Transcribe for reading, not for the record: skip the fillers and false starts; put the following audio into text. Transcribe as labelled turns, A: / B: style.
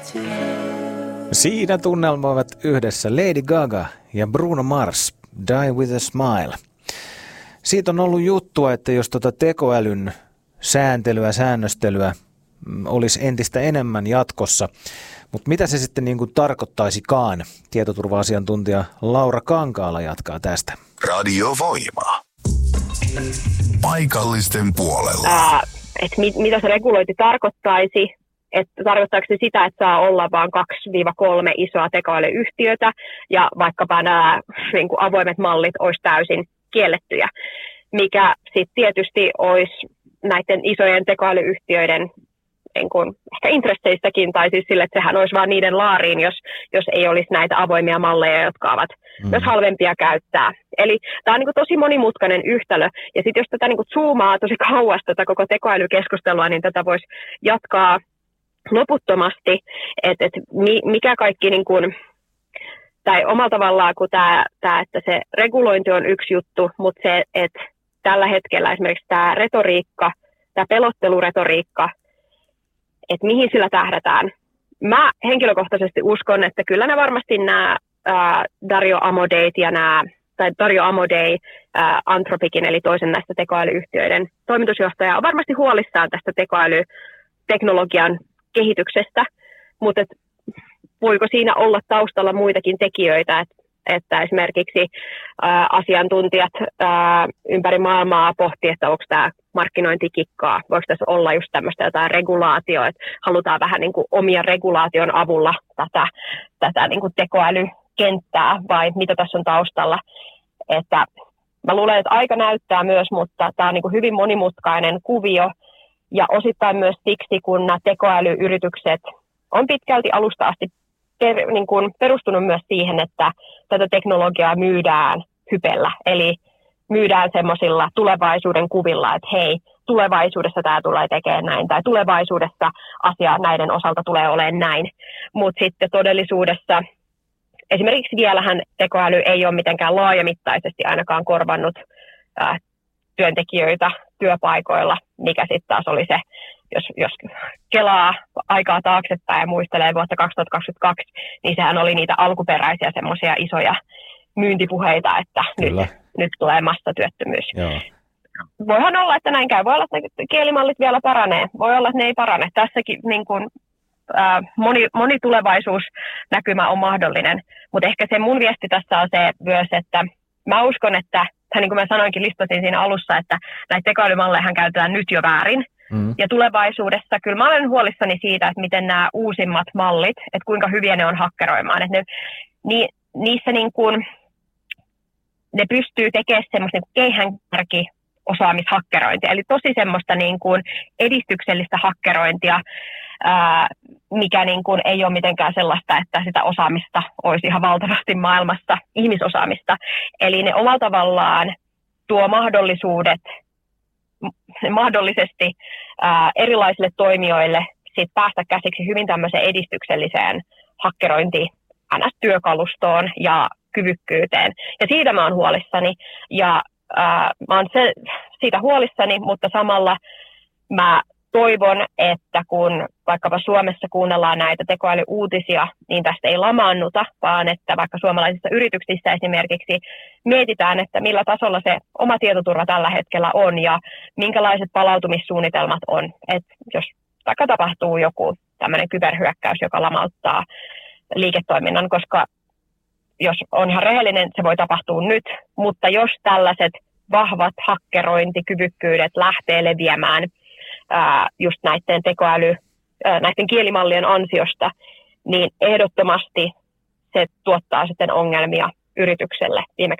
A: Siinä tunnelmoivat yhdessä Lady Gaga ja Bruno Mars, Die With A Smile. Siitä on ollut juttua, että jos tekoälyn sääntelyä, säännöstelyä olisi entistä enemmän jatkossa, mutta mitä se sitten niin kuin tarkoittaisikaan? Tietoturva-asiantuntija Laura Kankaala jatkaa tästä.
B: Radiovoima. Paikallisten puolella.
C: Mitä se regulointi tarkoittaisi? Että tarkoittaako se sitä, että saa olla vain 2-3 isoa tekoälyyhtiötä ja vaikkapa nämä niin kuin avoimet mallit olisi täysin kiellettyjä, mikä sitten tietysti olisi näiden isojen tekoälyyhtiöiden niin kuin ehkä intresseistäkin, tai siis sille, että sehän olisi vaan niiden laariin, jos ei olisi näitä avoimia malleja, jotka ovat myös halvempia käyttää. Eli tämä on niin kuin tosi monimutkainen yhtälö, ja sitten jos tätä niin kuin zoomaa tosi kauas tätä koko tekoälykeskustelua, niin tätä voisi jatkaa loputtomasti, että mikä kaikki niin kuin, tai omalla tavallaan, kun että se regulointi on yksi juttu, mutta se, että tällä hetkellä esimerkiksi tämä retoriikka, tämä pelotteluretoriikka, että mihin sillä tähdätään. Mä henkilökohtaisesti uskon, että kyllä ne varmasti nämä Dario Amodeit ja Dario Amodei, Anthropicin eli toisen näistä tekoälyyhtiöiden toimitusjohtaja on varmasti huolissaan tästä tekoälyteknologian kehityksestä, mutta voiko siinä olla taustalla muitakin tekijöitä, että esimerkiksi asiantuntijat ympäri maailmaa pohtii, että onko tämä markkinointikikkaa, voiko tässä olla just tämmöistä jotain regulaatioa, että halutaan vähän niin kuin omia regulaation avulla tätä niin kuin tekoälykenttää, vai mitä tässä on taustalla. Että mä luulen, että aika näyttää myös, mutta tämä on niin kuin hyvin monimutkainen kuvio, ja osittain myös siksi, kun nämä tekoälyyritykset on pitkälti alusta asti niin kuin perustunut myös siihen, että tätä teknologiaa myydään hypellä. Eli myydään semmoisilla tulevaisuuden kuvilla, että hei, tulevaisuudessa tämä tulee tekemään näin, tai tulevaisuudessa asia näiden osalta tulee olemaan näin. Mutta sitten todellisuudessa esimerkiksi vielähän tekoäly ei ole mitenkään laajamittaisesti ainakaan korvannut työntekijöitä työpaikoilla, mikä sitten taas oli se, jos kelaa aikaa taaksepäin ja muistelee vuotta 2022, niin sehän oli niitä alkuperäisiä semmoisia isoja myyntipuheita, että nyt tulee massatyöttömyys.
A: Joo.
C: Voihan olla, että näin käy. Voi olla, että kielimallit vielä paranee. Voi olla, että ne ei parane. Tässäkin niin kuin, moni tulevaisuusnäkymä on mahdollinen, mutta ehkä se mun viesti tässä on se myös, että mä uskon, että niin kuin mä sanoinkin, listasin siinä alussa, että näitä tekoälymalleja käytetään nyt jo väärin. Ja tulevaisuudessa kyllä mä olen huolissani siitä, että miten nämä uusimmat mallit, että kuinka hyviä ne on hakkeroimaan. Että niissä niin kuin, ne pystyy tekemään semmoista niin keihäänkärki-osaamishakkerointia, eli tosi semmoista niin kuin edistyksellistä hakkerointia, mikä niin kuin ei ole mitenkään sellaista, että sitä osaamista olisi ihan valtavasti maailmassa, ihmisosaamista. Eli ne omalla tavallaan tuo mahdollisuudet mahdollisesti erilaisille toimijoille sit päästä käsiksi hyvin tämmöiseen edistykselliseen hakkerointi-työkalustoon ja kyvykkyyteen. Ja siitä mä oon huolissani. Ja mä oon siitä huolissani, mutta samalla mä toivon, että kun vaikkapa Suomessa kuunnellaan näitä tekoälyuutisia, niin tästä ei lamaannuta, vaan että vaikka suomalaisissa yrityksissä esimerkiksi mietitään, että millä tasolla se oma tietoturva tällä hetkellä on ja minkälaiset palautumissuunnitelmat on. Että jos vaikka tapahtuu joku tämmöinen kyberhyökkäys, joka lamauttaa liiketoiminnan, koska jos on ihan rehellinen, se voi tapahtua nyt, mutta jos tällaiset vahvat hakkerointikyvykkyydet lähtee leviämään just näiden näiden kielimallien ansiosta, niin ehdottomasti se tuottaa sitten ongelmia yritykselle viime